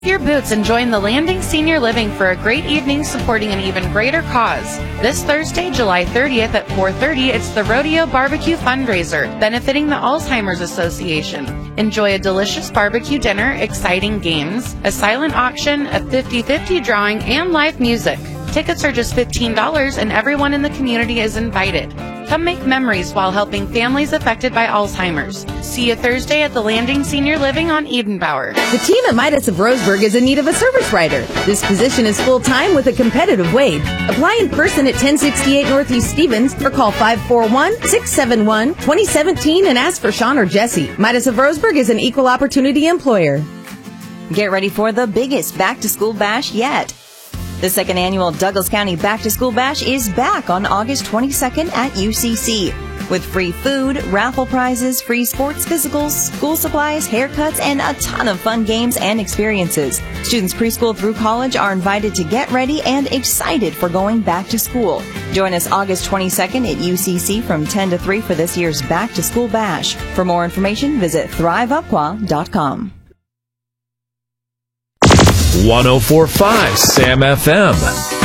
Your boots and join the Landing Senior Living for a great evening supporting an even greater cause. This Thursday, July 30th at 4:30, it's the Rodeo Barbecue Fundraiser, benefiting the Alzheimer's Association. Enjoy a delicious barbecue dinner, exciting games, a silent auction, a 50-50 drawing, and live music. Tickets are just $15 and everyone in the community is invited. Come make memories while helping families affected by Alzheimer's. See you Thursday at the Landing Senior Living on Edenbauer. The team at Midas of Roseburg is in need of a service writer. This position is full-time with a competitive wage. Apply in person at 1068 Northeast Stevens or call 541-671-2017 and ask for Sean or Jesse. Midas of Roseburg is an equal opportunity employer. Get ready for the biggest back-to-school bash yet. The second annual Douglas County Back to School Bash is back on August 22nd at UCC. With free food, raffle prizes, free sports physicals, school supplies, haircuts, and a ton of fun games and experiences. Students preschool through college are invited to get ready and excited for going back to school. Join us August 22nd at UCC from 10 to 3 for this year's Back to School Bash. For more information, visit ThriveUpqua.com. 104.5 Sam FM.